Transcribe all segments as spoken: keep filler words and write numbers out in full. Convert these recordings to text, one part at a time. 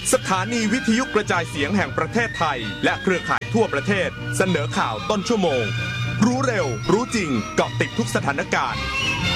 สถานีวิทยุกระจายเสียงแห่งประเทศไทยและเครือข่ายทั่วประเทศเสนอข่าวต้นชั่วโมงรู้เร็วรู้จริงเกาะติดทุกสถานการณ์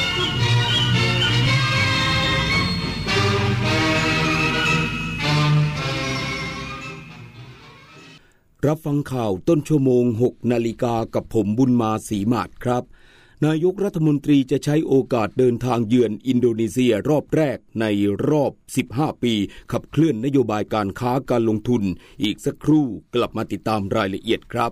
รับฟังข่าวต้นชั่วโมง หกนาฬิกากับผมบุญมาศรีมาศครับนายกรัฐมนตรีจะใช้โอกาสเดินทางเยือนอินโดนีเซียรอบแรกในรอบสิบห้าปีขับเคลื่อนนโยบายการค้าการลงทุนอีกสักครู่กลับมาติดตามรายละเอียดครับ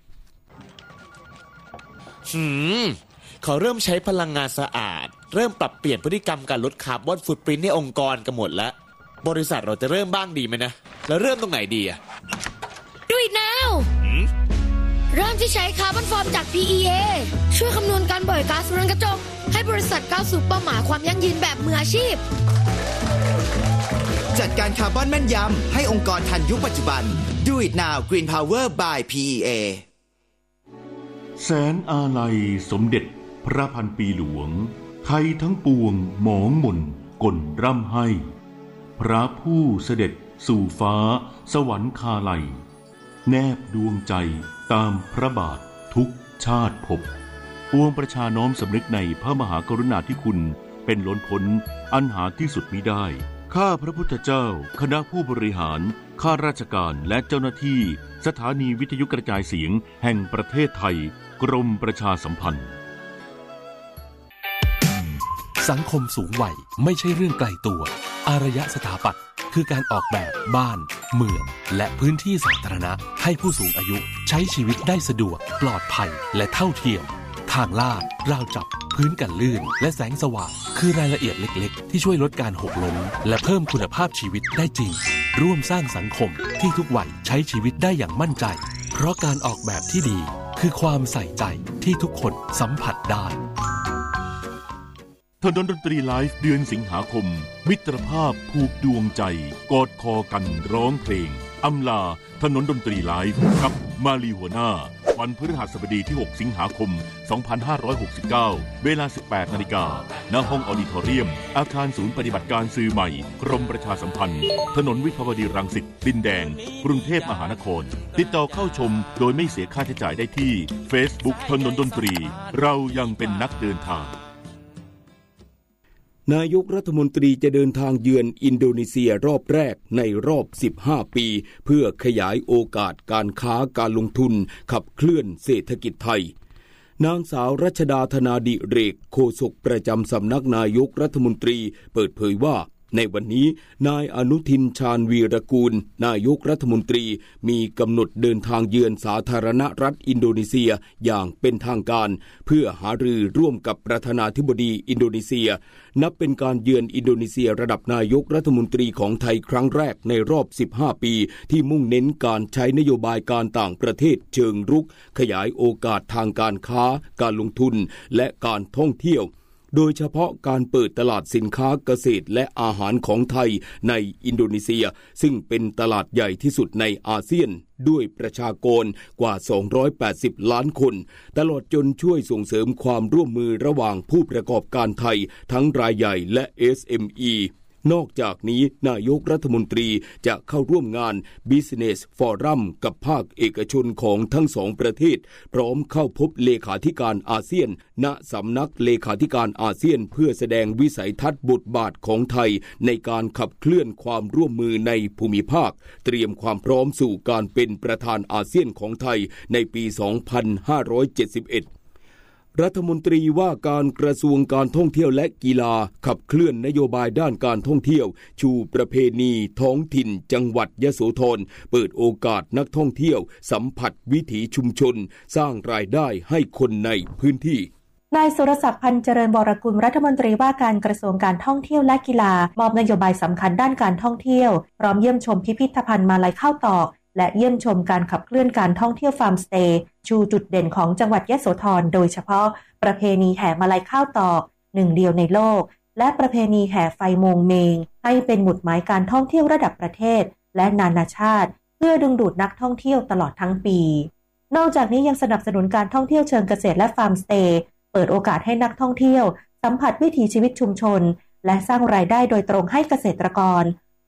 หืมเขาเริ่มใช้พลังงานสะอาดเริ่มปรับเปลี่ยนพฤติกรรมการลดคาร์บอนฟุตพริ้นท์ในองค์กรกันหมดแล้วบริษัทเราจะเริ่มบ้างดีไหมนะแล้วเริ่มตรงไหนดีอะ Do it now เริ่มที่ใช้คาร์บอนฟอร์มจาก พี อี เอ ช่วยคำนวณการปล่อยก๊าซเรือนกระจกให้บริษัทก้าวสู่เป้าหมายความยั่งยืนแบบมืออาชีพจัดการคาร์บอนแม่นยำให้องค์กรทันยุคปัจจุบัน Do it now Green Power by พี อี เอแสนอาลัยสมเด็จพระพันปีหลวงไทยทั้งปวงหมองหม่นก่นร่ำให้พระผู้เสด็จสู่ฟ้าสวรรคาลัยแนบดวงใจตามพระบาททุกชาติภพปวงประชาน้อมสำนึกในพระมหากรุณาธิคุณเป็นล้นพ้นอันหาที่สุดมิได้ข้าพระพุทธเจ้าคณะผู้บริหารข้าราชการและเจ้าหน้าที่สถานีวิทยุกระจายเสียงแห่งประเทศไทยกรมประชาสัมพันธ์สังคมสูงวัยไม่ใช่เรื่องไกลตัวอารยสถาปัตย์คือการออกแบบบ้านเมืองและพื้นที่สาธารณะให้ผู้สูงอายุใช้ชีวิตได้สะดวกปลอดภัยและเท่าเทียมทางลาดราวจับพื้นกันลื่นและแสงสว่างคือรายละเอียดเล็กๆที่ช่วยลดการหกล้มและเพิ่มคุณภาพชีวิตได้จริงร่วมสร้างสังคมที่ทุกวัยใช้ชีวิตได้อย่างมั่นใจเพราะการออกแบบที่ดีคือความใส่ใจที่ทุกคนสัมผัสได้ถนนดนตรีไลฟ์เดือนสิงหาคมมิตรภาพผูกดวงใจกอดคอกันร้องเพลงอำลาถนนดนตรีไลฟ์กับมาลีหัวหน้าวันพฤหัสบดีที่หกสิงหาคมสองพันห้าร้อยหกสิบเก้าเวลา สิบแปดนาฬิกา ณ ห้องออดิทอเรียมอาคารศูนย์ปฏิบัติการสื่อใหม่กรมประชาสัมพันธ์ถนนวิภาวดีรังสิตดินแดงกรุงเทพมหานครติดต่อเข้าชมโดยไม่เสียค่าใช้จ่ายได้ที่ Facebook ถนนดนตรีเรายังเป็นนักเดินทางนายกรัฐมนตรีจะเดินทางเยือนอินโดนีเซียรอบแรกในรอบสิบห้าปีเพื่อขยายโอกาสการค้าการลงทุนขับเคลื่อนเศรษฐกิจไทยนางสาวรัชดาธนาดิเรกโฆษกประจำสำนักนายกรัฐมนตรีเปิดเผยว่าในวันนี้นายอนุทินชาญวีรกูลนายกรัฐมนตรีมีกำหนดเดินทางเยือนสาธารณรัฐอินโดนีเซียอย่างเป็นทางการเพื่อหารือร่วมกับประธานาธิบดีอินโดนีเซียนับเป็นการเยือนอินโดนีเซียระดับนายกรัฐมนตรีของไทยครั้งแรกในรอบสิบห้าปีที่มุ่งเน้นการใช้นโยบายการต่างประเทศเชิงรุกขยายโอกาสทางการค้าการลงทุนและการท่องเที่ยวโดยเฉพาะการเปิดตลาดสินค้าเกษตรและอาหารของไทยในอินโดนีเซียซึ่งเป็นตลาดใหญ่ที่สุดในอาเซียนด้วยประชากรกว่าสองร้อยแปดสิบล้านคนตลอดจนช่วยส่งเสริมความร่วมมือระหว่างผู้ประกอบการไทยทั้งรายใหญ่และ เอส เอ็ม อี นอกจากนี้นายกรัฐมนตรีจะเข้าร่วมงาน Business Forum กับภาคเอกชนของทั้งสองประเทศพร้อมเข้าพบเลขาธิการอาเซียนณสำนักเลขาธิการอาเซียนเพื่อแสดงวิสัยทัศน์บทบาทของไทยในการขับเคลื่อนความร่วมมือในภูมิภาคเตรียมความพร้อมสู่การเป็นประธานอาเซียนของไทยในปี สองพันห้าร้อยเจ็ดสิบเอ็ดรัฐมนตรีว่าการกระทรวงการท่องเที่ยวและกีฬาขับเคลื่อนนโยบายด้านการท่องเที่ยวชูประเพณีท้องถิ่นจังหวัดยโสธรเปิดโอกาสนักท่องเที่ยวสัมผัสวิถีชุมชนสร้างรายได้ให้คนในพื้นที่นายสุรศักดิ์พันธ์เจริญวรกุลรัฐมนตรีว่าการกระทรวงการท่องเที่ยวและกีฬามอบนโยบายสำคัญด้านการท่องเที่ยวพร้อมเยี่ยมชมพิพิธภัณฑ์มาลัยข้าวตอกและเยี่ยมชมการขับเคลื่อนการท่องเที่ยวฟาร์มสเตย์ชูจุดเด่นของจังหวัดยโสธรโดยเฉพาะประเพณีแห่มาลัยข้าวตอกหนึ่งเดียวในโลกและประเพณีแห่ไฟโมงเมงให้เป็นหมุดหมายการท่องเที่ยวระดับประเทศและนานาชาติเพื่อดึงดูดนักท่องเที่ยวตลอดทั้งปีนอกจากนี้ยังสนับสนุนการท่องเที่ยวเชิงเกษตรและฟาร์มสเตย์เปิดโอกาสให้นักท่องเที่ยวสัมผัสวิถีชีวิตชุมชนและสร้างรายได้โดยตรงให้เกษตรกร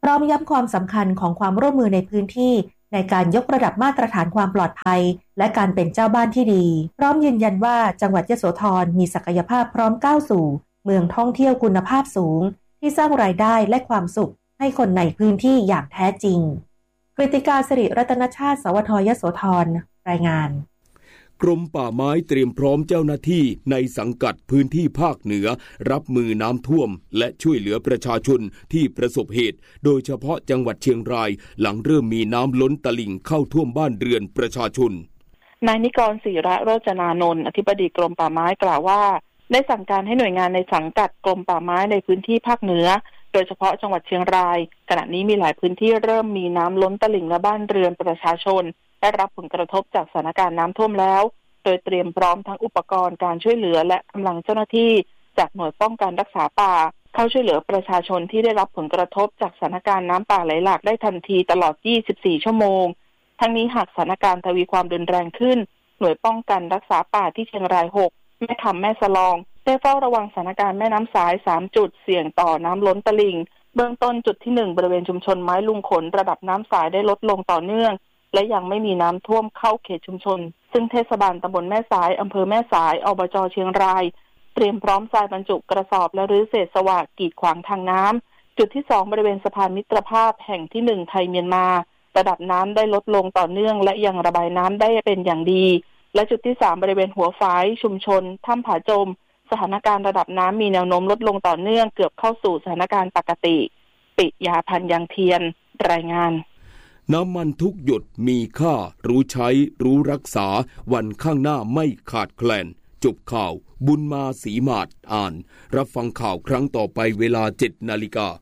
พร้อมย้ำความสำคัญของความร่วมมือในพื้นที่ในการยกระดับมาตรฐานความปลอดภัยและการเป็นเจ้าบ้านที่ดีพร้อมยืนยันว่าจังหวัดยโสธรมีศักยภาพพร้อมก้าวสู่เมืองท่องเที่ยวคุณภาพสูงที่สร้างรายได้และความสุขให้คนในพื้นที่อย่างแท้จริงกฤติกาสิริรัตนชาติสวทยโสธรรายงานกรมป่าไม้เตรียมพร้อมเจ้าหน้าที่ในสังกัดพื้นที่ภาคเหนือรับมือน้ำท่วมและช่วยเหลือประชาชนที่ประสบเหตุโดยเฉพาะจังหวัดเชียงรายหลังเริ่มมีน้ำล้นตลิ่งเข้าท่วมบ้านเรือนประชาชนนายนิกรศิระโรจนานนท์อธิบดีกรมป่าไม้กล่าวว่าได้สั่งการให้หน่วยงานในสังกัดกรมป่าไม้ในพื้นที่ภาคเหนือโดยเฉพาะจังหวัดเชียงรายขณะนี้มีหลายพื้นที่เริ่มมีน้ำล้นตลิ่งและบ้านเรือนประชาชนได้รับผลกระทบจากสถานการณ์น้ำท่วมแล้วโดยเตรียมพร้อมทั้งอุปกรณ์การช่วยเหลือและกำลังเจ้าหน้าที่จากหน่วยป้องกันรักษาป่าเข้าช่วยเหลือประชาชนที่ได้รับผลกระทบจากสถานการณ์น้ำป่าไหลหลากได้ทันทีตลอดยี่สิบสี่ชั่วโมงทั้งนี้หากสถานการณ์ทวีความรุนแรงขึ้นหน่วยป้องกันรักษาป่าที่เชียงรายหกแม่คำแม่สลองได้เฝ้าระวังสถานการณ์แม่น้ำสายสามจุดเสี่ยงต่อน้ำล้นตลิ่งเบื้องต้นจุดที่หนึ่งบริเวณชุมชนไม้ลุงขนระดับน้ำสายได้ลดลงต่อเนื่องและยังไม่มีน้ำท่วมเข้าเขตชุมชนซึ่งเทศบาลตำบลแม่สายอำเภอแม่สายอบจ.เชียงรายเตรียมพร้อมทรายบรรจุกระสอบและรื้อเศษสวะกีดขวางทางน้ำจุดที่สองบริเวณสะพานมิตรภาพแห่งที่หนึ่งไทยเมียนมาระดับน้ำได้ลดลงต่อเนื่องและยังระบายน้ำได้เป็นอย่างดีและจุดที่สามบริเวณหัวฝายชุมชนถ้ำผาจมสถานการณ์ระดับน้ำมีแนวโน้มลดลงต่อเนื่องเกือบเข้าสู่สถานการณ์ปกติปิยาพันธ์ยังเทียนรายงานน้ำมันทุกหยดมีค่ารู้ใช้รู้รักษาวันข้างหน้าไม่ขาดแคลนจบข่าวบุญมาศรีมาศอ่านรับฟังข่าวครั้งต่อไปเวลา เจ็ดนาฬิกา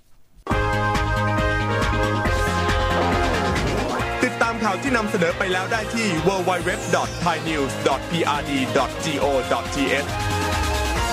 ติดตามข่าวที่นำเสนอไปแล้วได้ที่ ดับเบิลยู ดับเบิลยู ดับเบิลยู ดอท ไทยนิวส์ ดอท พี อาร์ ดี ดอท จี โอ ดอท ที เอช